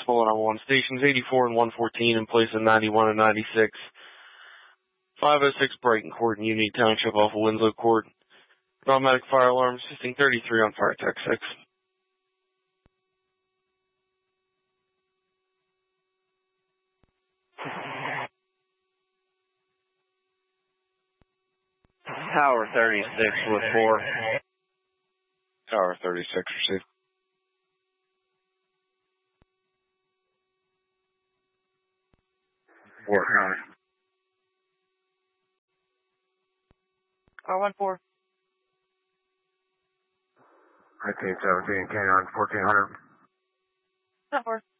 Following on 1 stations 84 and 114 in place of 91 and 96. 506 Brighton Court in Union Township off of Winslow Court. Automatic fire alarm assisting 33 on fire tech 6. Tower 36 with 4. Tower 36 received. Work on it. 414. 1917, Canyon 1400. 4.